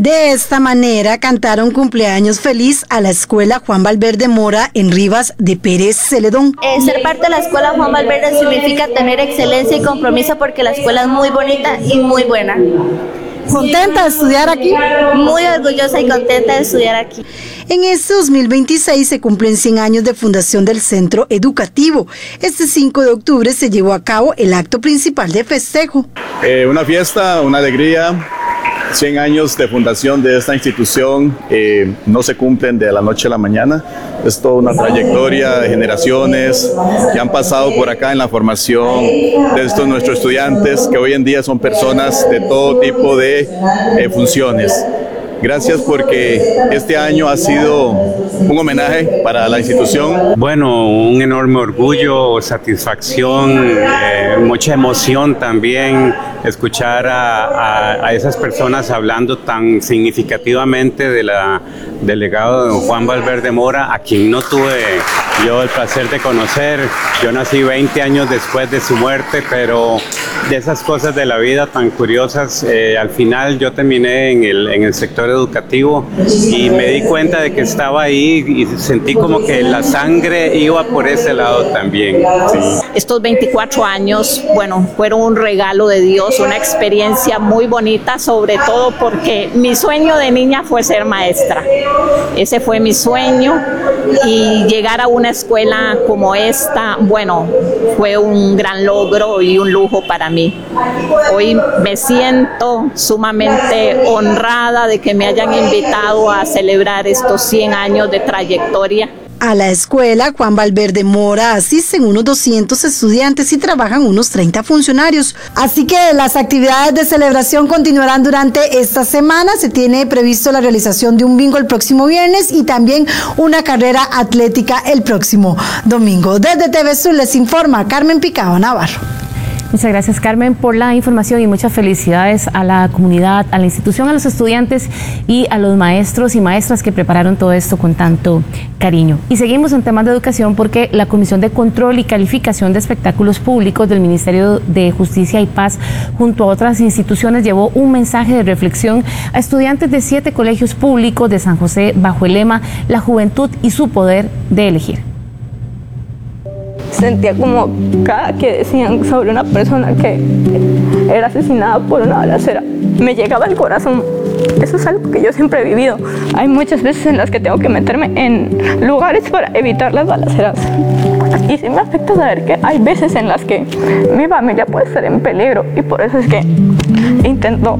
De esta manera cantaron cumpleaños feliz a la escuela Juan Valverde Mora en Rivas de Pérez Celedón. Ser parte de la escuela Juan Valverde significa tener excelencia y compromiso porque la escuela es muy bonita y muy buena. ¿Contenta de estudiar aquí? Muy orgullosa y contenta de estudiar aquí. En este 2026 se cumplen 100 años de fundación del centro educativo. Este 5 de octubre se llevó a cabo el acto principal de festejo. Una fiesta, una alegría. 100 años de fundación de esta institución no se cumplen de la noche a la mañana. Es toda una trayectoria de generaciones que han pasado por acá en la formación de estos nuestros estudiantes, que hoy en día son personas de todo tipo de funciones. Gracias porque este año ha sido un homenaje para la institución. Bueno, un enorme orgullo, satisfacción, mucha emoción también escuchar a esas personas hablando tan significativamente del legado de don Juan Valverde Mora, a quien no tuve yo el placer de conocer. Yo nací 20 años después de su muerte, pero de esas cosas de la vida tan curiosas, al final yo terminé en el sector educativo y me di cuenta de que estaba ahí y sentí como que la sangre iba por ese lado también. Sí. Estos 24 años, bueno, fueron un regalo de Dios, una experiencia muy bonita, sobre todo porque mi sueño de niña fue ser maestra. Ese fue mi sueño y llegar a una escuela como esta, bueno, fue un gran logro y un lujo para mí. Hoy me siento sumamente honrada de que me hayan invitado a celebrar estos 100 años de trayectoria. A la escuela Juan Valverde Mora asisten unos 200 estudiantes y trabajan unos 30 funcionarios. Así que las actividades de celebración continuarán durante esta semana. Se tiene previsto la realización de un bingo el próximo viernes y también una carrera atlética el próximo domingo. Desde TV Sur les informa Carmen Picado Navarro. Muchas gracias, Carmen, por la información y muchas felicidades a la comunidad, a la institución, a los estudiantes y a los maestros y maestras que prepararon todo esto con tanto cariño. Y seguimos en temas de educación porque la Comisión de Control y Calificación de Espectáculos Públicos del Ministerio de Justicia y Paz, junto a otras instituciones, llevó un mensaje de reflexión a estudiantes de 7 colegios públicos de San José bajo el lema La Juventud y su Poder de Elegir. Sentía como cada que decían sobre una persona que era asesinada por una balacera, me llegaba al corazón. Eso es algo que yo siempre he vivido. Hay muchas veces en las que tengo que meterme en lugares para evitar las balaceras. Y sí me afecta saber que hay veces en las que mi familia puede estar en peligro y por eso es que intento